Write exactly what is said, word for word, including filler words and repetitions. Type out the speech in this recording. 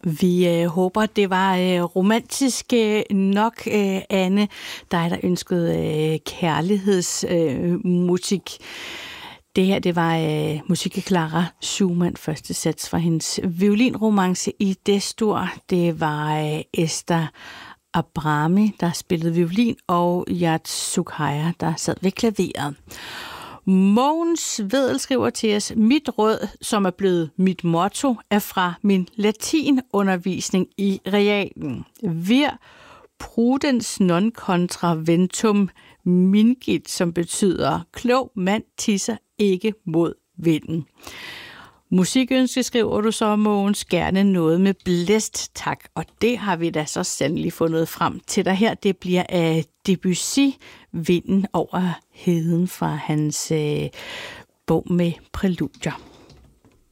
Vi øh, håber, det var øh, romantisk øh, nok, øh, Anne, dig der ønskede øh, kærlighedsmusik. Øh, det her, det var øh, musik af Clara Schumann, første sats fra hendes violinromance i Destur. Det var øh, Esther Abrami, der spillede violin, og Yat Sukhaya, der sad ved klaveret. Mogens Vedel skriver til os, mit råd, som er blevet mit motto, er fra min latinundervisning i realen. Vir prudens non contraventum mingit, som betyder, klog mand tisser ikke mod vinden. Musikønske skriver du så, Mogens, gerne noget med blæst, tak. Og det har vi da så sandelig fundet frem til dig her. Det bliver af Debussy, Vinden over heden, fra hans øh, bog med præludier.